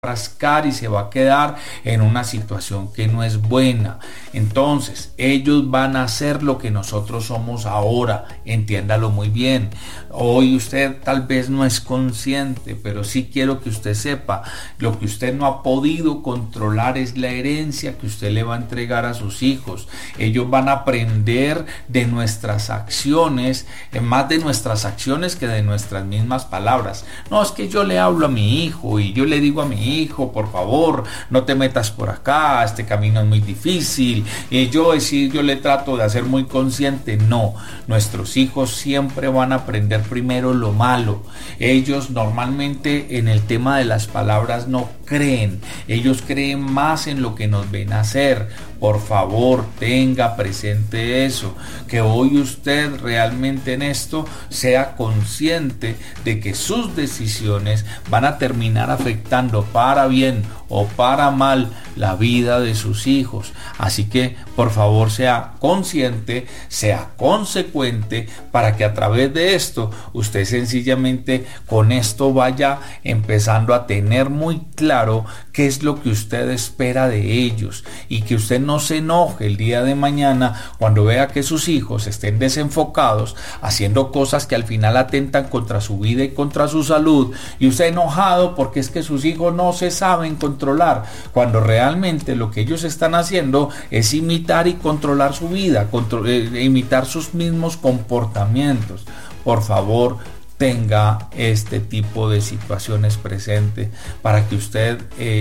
rascar y se va a quedar en una situación que no es buena. Entonces ellos van a hacer lo que nosotros somos ahora, entiéndalo muy bien. Hoy usted tal vez no es consciente, pero sí quiero que usted sepa, lo que usted no ha podido controlar es la herencia que usted le va a entregar a sus hijos. Ellos van a aprender de nuestras acciones, más de nuestras acciones que de nuestras mismas palabras. No, es que yo le hablo a mi hijo y yo le digo a mi hijo, por favor, no te metas por acá, este camino es muy difícil, y yo le trato de hacer muy consciente. No, nuestros hijos siempre van a aprender primero lo malo. Ellos normalmente en el tema de las palabras no creen, ellos creen más en lo que nos ven hacer. Por favor, tenga presente eso, que hoy usted realmente en esto sea consciente de que sus decisiones van a terminar afectando para bien o para mal la vida de sus hijos. Así que por favor sea consciente, sea consecuente, para que a través de esto usted sencillamente con esto vaya empezando a tener muy claro qué es lo que usted espera de ellos, y que usted no se enoje el día de mañana cuando vea que sus hijos estén desenfocados haciendo cosas que al final atentan contra su vida y contra su salud, y usted enojado porque es que sus hijos no se saben controlar, cuando realmente lo que ellos están haciendo es imitar y controlar su vida, imitar sus mismos comportamientos. Por favor, tenga este tipo de situaciones presentes para que usted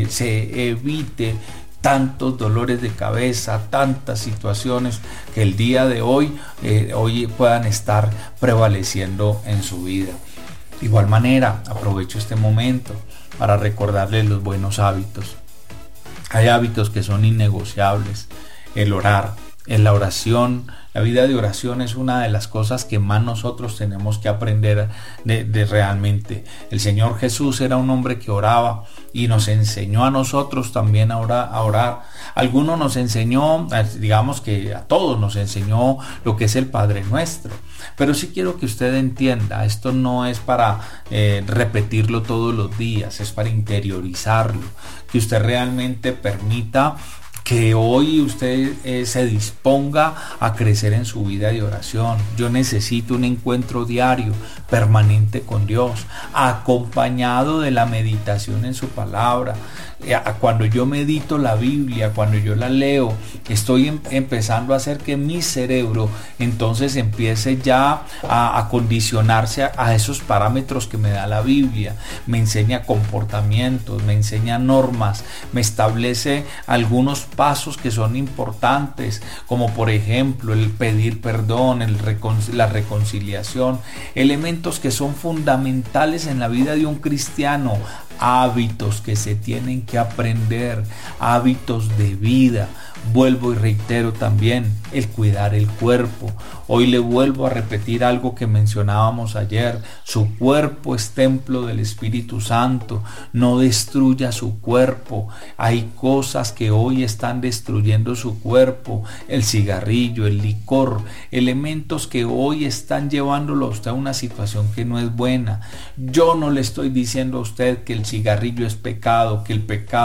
se evite tantos dolores de cabeza, tantas situaciones que el día de hoy puedan estar prevaleciendo en su vida. De igual manera, aprovecho este momento para recordarles los buenos hábitos. Hay hábitos que son innegociables. El orar, en la oración, la vida de oración es una de las cosas que más nosotros tenemos que aprender de realmente. El Señor Jesús era un hombre que oraba y nos enseñó a nosotros también a orar. Algunos nos enseñó, digamos que a todos nos enseñó lo que es el Padre Nuestro. Pero sí quiero que usted entienda, esto no es para repetirlo todos los días, es para interiorizarlo, que usted realmente permita que hoy usted se disponga a crecer en su vida de oración. Yo necesito un encuentro diario, permanente con Dios, acompañado de la meditación en su palabra. Cuando yo medito la Biblia, cuando yo la leo, estoy empezando a hacer que mi cerebro entonces empiece ya a condicionarse a esos parámetros que me da la Biblia. Me enseña comportamientos, me enseña normas, me establece algunos pasos que son importantes, como por ejemplo el pedir perdón, la reconciliación, elementos que son fundamentales en la vida de un cristiano. Hábitos que se tienen que aprender, hábitos de vida. Vuelvo y reitero también el cuidar el cuerpo. Hoy le vuelvo a repetir algo que mencionábamos ayer: su cuerpo es templo del Espíritu Santo. No destruya su cuerpo. Hay cosas que hoy están destruyendo su cuerpo: el cigarrillo, el licor, elementos que hoy están llevándolo a usted a una situación que no es buena. Yo no le estoy diciendo a usted que el cigarrillo es pecado, que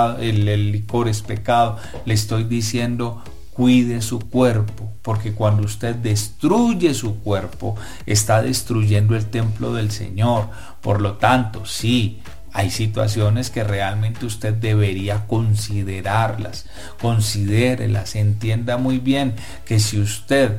el licor es pecado. Le estoy diciendo: cuide su cuerpo, porque cuando usted destruye su cuerpo, está destruyendo el templo del Señor. Por lo tanto, sí, hay situaciones que realmente usted debería considerarlas. Considérelas, entienda muy bien que si usted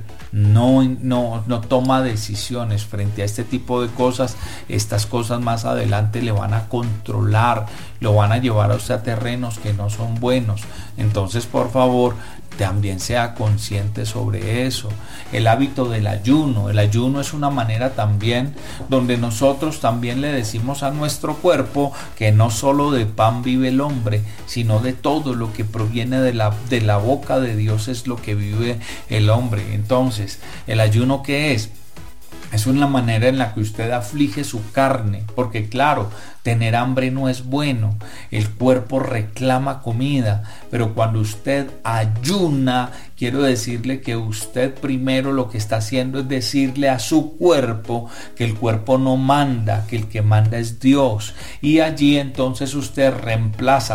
no toma decisiones frente a este tipo de cosas, estas cosas más adelante le van a controlar, lo van a llevar a usted a terrenos que no son buenos. Entonces, por favor, también sea consciente sobre eso. El hábito del ayuno. El ayuno es una manera también donde nosotros también le decimos a nuestro cuerpo que no solo de pan vive el hombre, sino de todo lo que proviene de la boca de Dios es lo que vive el hombre. Entonces, ¿el ayuno qué es? Es una manera en la que usted aflige su carne, porque claro, tener hambre no es bueno, el cuerpo reclama comida, pero cuando usted ayuna, quiero decirle que usted primero lo que está haciendo es decirle a su cuerpo que el cuerpo no manda, que el que manda es Dios, y allí entonces usted reemplaza